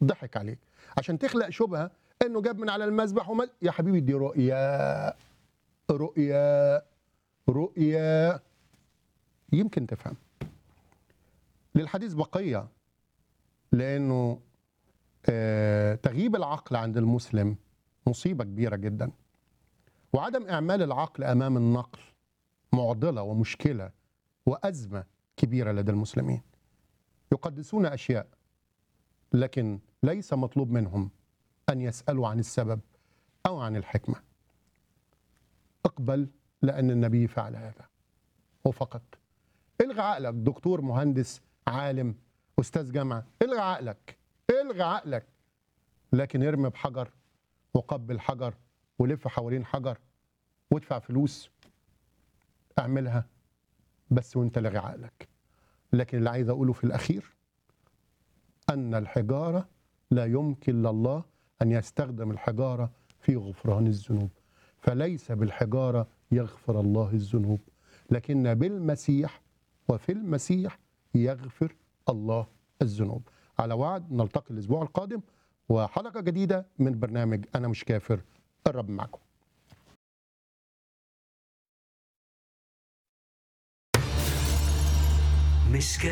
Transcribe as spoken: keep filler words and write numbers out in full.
ضحك عليك عشان تخلق شبهه انه جاب من على المذبح وما... يا حبيبي دي رؤيا رؤيا رؤيا يمكن تفهم. للحديث بقيه، لانه آه تغييب العقل عند المسلم مصيبه كبيره جدا، وعدم اعمال العقل امام النقل معضله ومشكله وازمه كبيره لدى المسلمين. يقدسون اشياء لكن ليس مطلوب منهم ان يسالوا عن السبب او عن الحكمه. اقبل لان النبي فعل هذا وفقط. الغي عقلك، دكتور، مهندس، عالم، استاذ جامعه، الغي عقلك، الغي عقلك، لكن ارمي بحجر وقبل حجر ولف حوالين حجر وادفع فلوس، اعملها بس وانت لغي عقلك. لكن اللي عايز اقوله في الاخير ان الحجاره لا يمكن لله ان يستخدم الحجاره في غفران الذنوب، فليس بالحجاره يغفر الله الذنوب، لكن بالمسيح وفي المسيح يغفر الله الذنوب. على وعد نلتقي الاسبوع القادم وحلقه جديده من برنامج انا مش كافر. الرب معكم. مش